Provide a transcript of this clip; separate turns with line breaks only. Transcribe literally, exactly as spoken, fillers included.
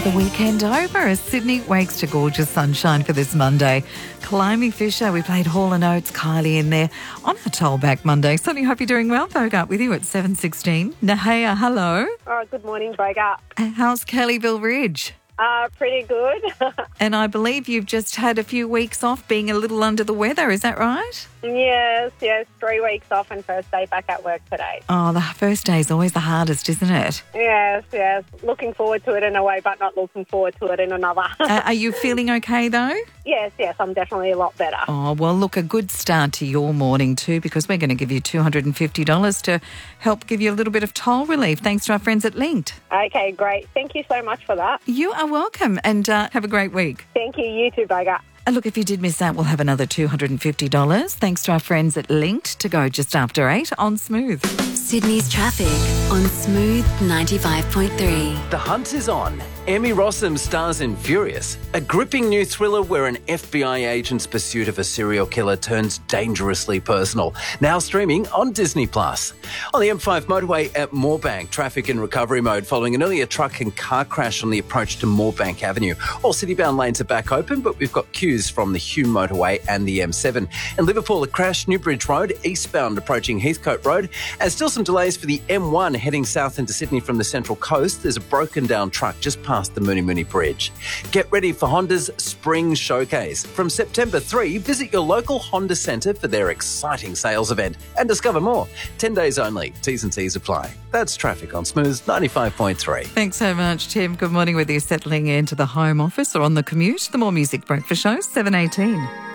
the weekend over as Sydney wakes to gorgeous sunshine for this Monday. Climby Fisher, we played Hall and Oates, Kylie in there on a Tollback Monday. Certainly hope you're doing well. Bogart with you at seven sixteen. Nahaya, hello.
Oh, good morning, Bogart.
How's Kellyville Ridge?
Uh, pretty good.
And I believe you've just had a few weeks off being a little under the weather, is that right?
Yes, yes, three weeks off and first day back at work today.
Oh, the first day is always the hardest, isn't it?
Yes, yes. Looking forward to it in a way, but not looking forward to it in another.
uh, are you feeling okay though?
Yes, yes, I'm definitely a lot better.
Oh, well, look, a good start to your morning too, because we're going to give you two hundred fifty dollars to help give you a little bit of toll relief, thanks to our friends at Linked.
Okay, great. Thank you so much for that.
You are welcome, and uh, have a great week.
Thank you. You too, Bogart.
And look, if you did miss out, we'll have another two hundred fifty dollars thanks to our friends at Linked to go just after eight on Smooth.
Sydney's traffic on Smooth ninety-five point three.
The hunt is on. Emmy Rossum stars in Furious, a gripping new thriller where an F B I agent's pursuit of a serial killer turns dangerously personal. Now streaming on Disney Plus. On the M five motorway at Moorebank, traffic in recovery mode following an earlier truck and car crash on the approach to Moorebank Avenue. All city-bound lanes are back open, but we've got queues from the Hume motorway and the M seven. In Liverpool, a crash, Newbridge Road, eastbound approaching Heathcote Road. And still some delays for the M one heading south into Sydney from the Central Coast. There's a broken down truck just past the Mooney Mooney Bridge. Get ready for Honda's Spring Showcase. From September third, visit your local Honda Centre for their exciting sales event and discover more. ten days only. T's and C's apply. That's traffic on Smooth ninety-five point three.
Thanks so much, Tim. Good morning, whether you're settling into the home office or on the commute. The More Music Breakfast Show, seven eighteen.